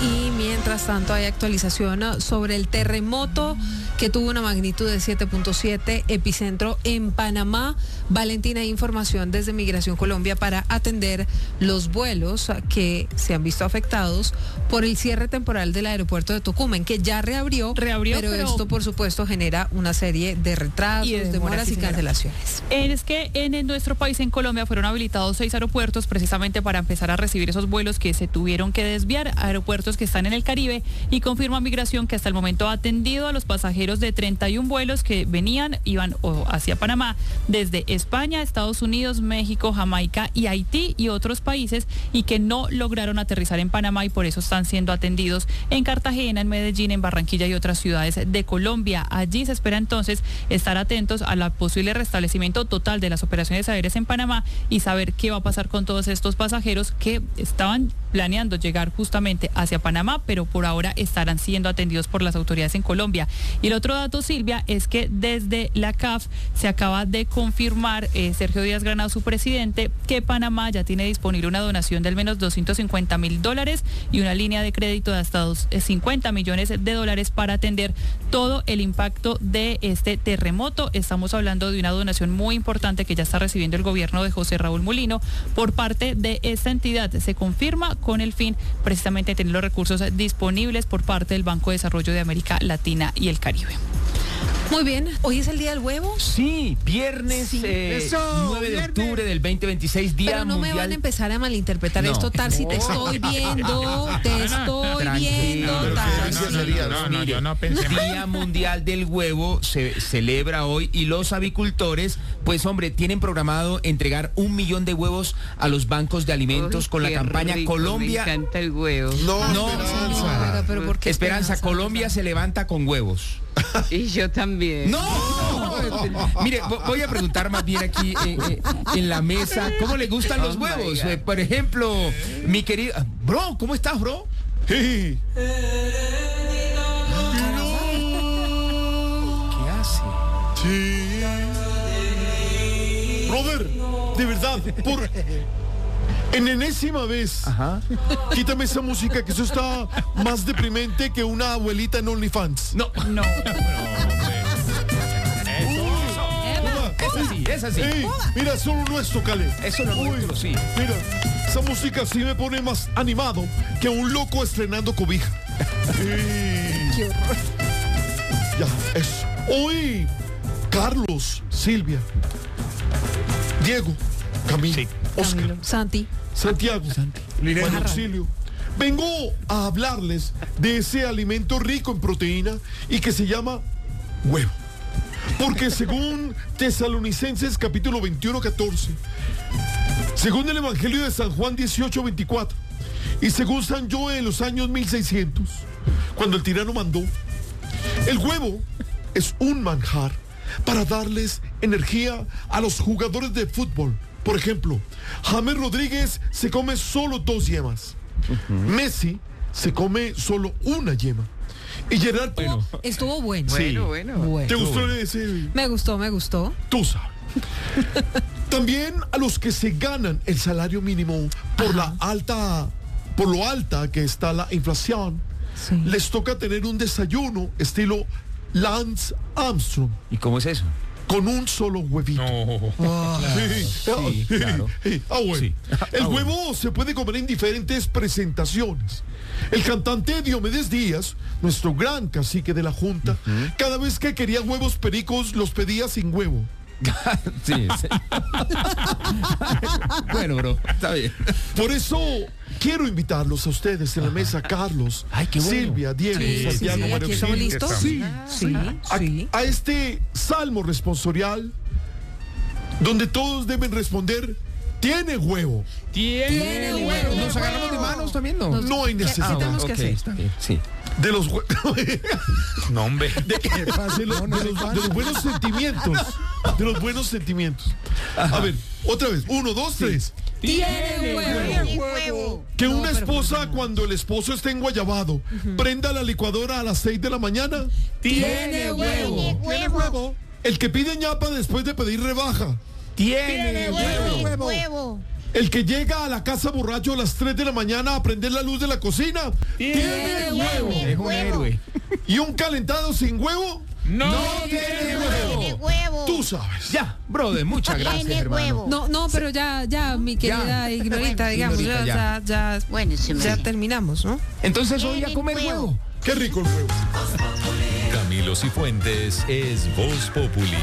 Y mientras tanto hay actualización sobre el terremoto que tuvo una magnitud de 7.7, epicentro en Panamá. Valentina, hay información desde Migración Colombia para atender los vuelos que se han visto afectados por el cierre temporal del aeropuerto de Tocumen, que ya reabrió, pero esto por supuesto genera una serie de retrasos, demoras y cancelaciones. Es que en nuestro país, en Colombia, fueron habilitados 6 aeropuertos precisamente para empezar a recibir esos vuelos que se tuvieron que desviar, aeropuertos que están en el Caribe, y confirma Migración que hasta el momento ha atendido a los pasajeros de 31 vuelos que iban hacia Panamá desde España, Estados Unidos, México, Jamaica y Haití y otros países, y que no lograron aterrizar en Panamá y por eso están siendo atendidos en Cartagena, en Medellín, en Barranquilla y otras ciudades de Colombia. Allí se espera entonces estar atentos a la posible restablecimiento total de las operaciones aéreas en Panamá y saber qué va a pasar con todos estos pasajeros que estaban planeando llegar justamente hacia Panamá, pero por ahora estarán siendo atendidos por las autoridades en Colombia. Y el otro dato, Silvia, es que desde la CAF se acaba de confirmar, Sergio Díaz Granados, su presidente, que Panamá ya tiene disponible una donación de al menos $250.000 y una línea de crédito de hasta $50 millones para atender todo el impacto de este terremoto. Estamos hablando de una donación muy importante que ya está recibiendo el gobierno de José Raúl Mulino por parte de esta entidad. Se confirma con el fin precisamente de tener los recursos disponibles por parte del Banco de Desarrollo de América Latina y el Caribe. Muy bien, ¿hoy es el Día del Huevo? Sí, viernes 9 de octubre del 2026, Día Pero no Mundial. me van a empezar a malinterpretar esto, Tarsi, te estoy viendo, No, yo no pensé mal. Día Mundial del Huevo se celebra hoy y los avicultores, pues hombre, tienen programado entregar 1 millón de huevos a los bancos de alimentos con la campaña rico, Colombia. Me encanta el huevo. No, Esperanza. Pero ¿por qué Esperanza, Colombia se levanta con huevos. Y yo también. ¡No! Mire, voy a preguntar más bien aquí en la mesa, ¿cómo le gustan los huevos? Por ejemplo, mi querido... Bro, ¿cómo estás, bro? Sí. ¿Qué hace? Sí. Brother, de verdad, por enésima vez, Ajá. quítame esa música, que eso está más deprimente que una abuelita en OnlyFans. No. Es así. Ey, mira, solo nuestro, Cale. Eso no es nuestro, sí. Mira, esa música sí me pone más animado que un loco estrenando cobija. Qué horror. Ya, eso. Hoy, Carlos, Silvia, Diego, Camilo, Oscar, Camilo, Santi. Santiago, María Auxilio. Vengo a hablarles de ese alimento rico en proteína y que se llama huevo. Porque según Tesalonicenses capítulo 21-14, según el Evangelio de San Juan 18-24 y según San Joe en los años 1600, cuando el tirano mandó, el huevo es un manjar para darles energía a los jugadores de fútbol. Por ejemplo, James Rodríguez se come solo 2 yemas. Messi se come solo 1 yema. Y Gerard, Estuvo bueno. Sí. Bueno. ¿Te gustó ese? Me gustó. Tú sabes. También a los que se ganan el salario mínimo por lo alta que está la inflación, Sí. les toca tener un desayuno estilo Lance Armstrong, ¿Y cómo es eso? con un solo huevito. Sí, claro. Bueno. Sí. El huevo se puede comer en diferentes presentaciones. El cantante Diomedes Díaz, nuestro gran cacique de la Junta, cada vez que quería huevos pericos, los pedía sin huevo. Sí. Bueno, bro, está bien. Por eso quiero invitarlos a ustedes en la mesa, Carlos, Ay, qué bueno. Silvia, Diego, Santiago, aquí María estamos Auxilio. listos. Sí. A este salmo responsorial, donde todos deben responder, tiene huevo. Tiene huevo. ¿Nos agarramos de manos también? No hay necesidad. ¿Qué tenemos que hacer? Está bien, sí. De los no, hombre. De los buenos sentimientos. De los buenos sentimientos. A ver, otra vez. 1, 2, 3. Tiene huevo. Que una esposa, cuando el esposo esté enguayabado, prenda la licuadora a las 6 de la mañana. Tiene huevo. El que pide ñapa después de pedir rebaja. Tiene huevo. El que llega a la casa borracho a las 3 de la mañana a prender la luz de la cocina tiene huevo. Es un héroe. Y un calentado sin huevo No tiene huevo. tú sabes. Ya, brother, muchas gracias, hermano. No, pero ya, mi querida Ignorita, digamos, Ignorita, ya Buenísimo. terminamos, ¿no? Entonces hoy a comer huevo. Qué rico el huevo. Camilo Cifuentes es Voz Populi.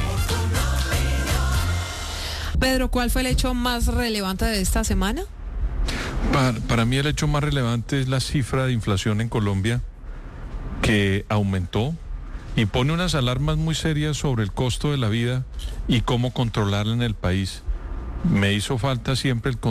Pedro, ¿cuál fue el hecho más relevante de esta semana? Para mí el hecho más relevante es la cifra de inflación en Colombia, que aumentó y pone unas alarmas muy serias sobre el costo de la vida y cómo controlarla en el país. Me hizo falta siempre el